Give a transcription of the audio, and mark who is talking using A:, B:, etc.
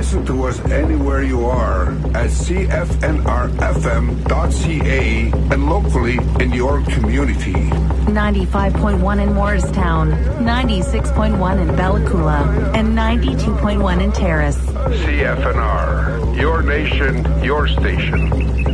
A: listen to us anywhere you are at cfnrfm.ca and locally in your community.
B: 95.1 in Morristown, 96.1 in Bella Coola, and 92.1 in Terrace.
A: CFNR, your nation, your station.